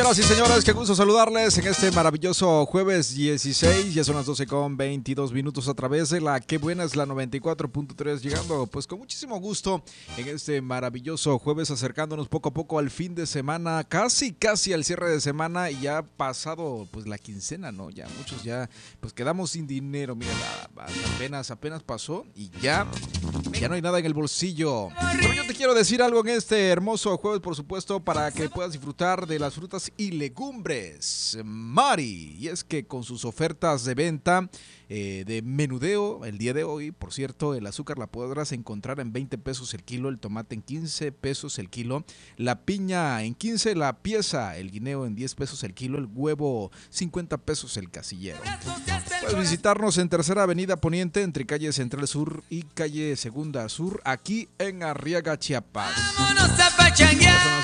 Señoras y señores, qué gusto saludarles en este maravilloso jueves 16, ya son las 12:22 a través de la Qué Buena es la 94.3, llegando pues con muchísimo gusto en este maravilloso jueves, acercándonos poco a poco al fin de semana, casi al cierre de semana y ya pasado pues la quincena, ¿no? Ya muchos ya pues quedamos sin dinero, miren, apenas pasó y ya no hay nada en el bolsillo. Pero yo te quiero decir algo en este hermoso jueves, por supuesto, para que puedas disfrutar de las frutas y legumbres Mari, y es que con sus ofertas de venta de menudeo el día de hoy, por cierto, el azúcar la podrás encontrar en 20 pesos el kilo, el tomate en 15 pesos el kilo, la piña en 15 la pieza, el guineo en 10 pesos el kilo, el huevo 50 pesos el casillero. Puedes visitarnos en Tercera Avenida Poniente, entre calle Central Sur y calle Segunda Sur, aquí en Arriaga, Chiapas. Son las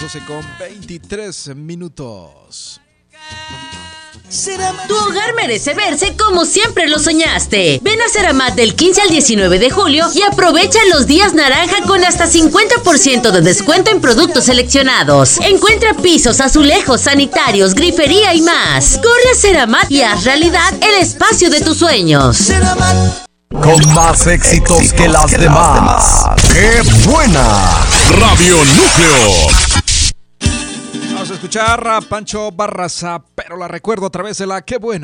12:23. Tu hogar merece verse como siempre lo soñaste. Ven a Ceramat del 15 al 19 de julio y aprovecha los días naranja con hasta 50% de descuento en productos seleccionados. Encuentra pisos, azulejos, sanitarios, grifería y más. Corre a Ceramat y haz realidad el espacio de tus sueños. Con más éxitos que las demás. ¡Qué buena! Radio Núcleo. Vamos a escuchar a Pancho Barraza, pero la recuerdo a través de la Qué Buena.